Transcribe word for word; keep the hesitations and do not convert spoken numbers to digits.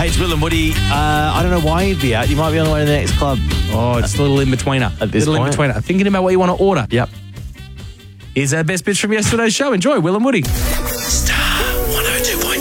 Hey, it's Will and Woody. Uh, I don't know why you'd be out. You might be on the way to the next club. Oh, it's a little in-betweener. At this little point. in-betweener. Thinking about what you want to order. Yep. Here's our best bits from yesterday's show. Enjoy, Will and Woody.